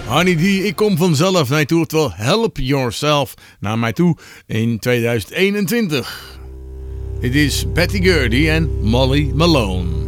Honeydee, ik kom vanzelf naar je toe, oftewel Help Yourself naar mij toe in 2021. Dit is Betty Gurdy en Molly Malone.